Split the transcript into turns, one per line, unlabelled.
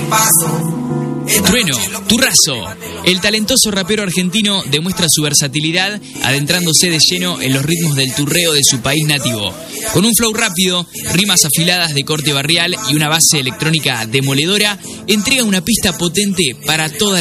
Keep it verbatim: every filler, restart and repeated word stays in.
Trueno, Turrazo. El talentoso rapero argentino demuestra su versatilidad adentrándose de lleno en los ritmos del turreo de su país nativo. Con un flow rápido, rimas afiladas de corte barrial y una base electrónica demoledora, entrega una pista potente para toda la